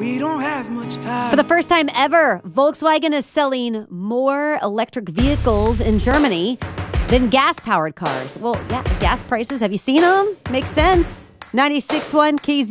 We don't have much time. For the first time ever, Volkswagen is selling more electric vehicles in Germany than gas-powered cars. Well, yeah, gas prices, have you seen them? Makes sense. 96.1 KZ.